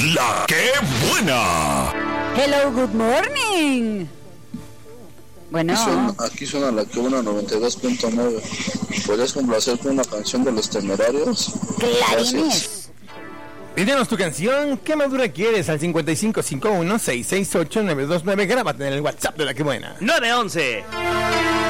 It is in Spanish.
La que buena. Hello, good morning. Bueno. Aquí suena la que buena 92.9. ¿Podrías complacer con una canción de Los Temerarios? Clarines. Pídenos tu canción, ¿qué madura quieres? Al 5551-668-929. Grábate en el WhatsApp de La que buena. 911